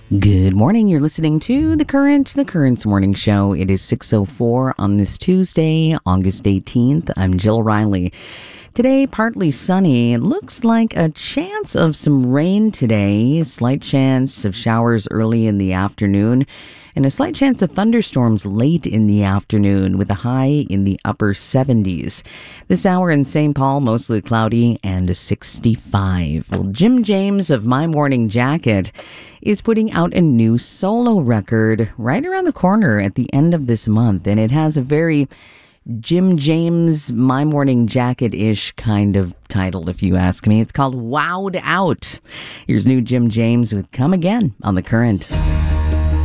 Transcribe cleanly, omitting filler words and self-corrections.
Good morning. You're listening to The Current's Morning Show. It is 6:04 on this Tuesday, August 18th. I'm Jill Riley. Today, partly sunny. It looks like a chance of some rain today. Slight chance of showers early in the afternoon. And a slight chance of thunderstorms late in the afternoon with a high in the upper 70s. This hour in St. Paul, mostly cloudy and a 65. Well, Jim James of My Morning Jacket is putting out a new solo record right around the corner at the end of this month. And it has a very Jim James, My Morning Jacket-ish kind of title, if you ask me. It's called Wowed Out. Here's new Jim James with Come Again on The Current.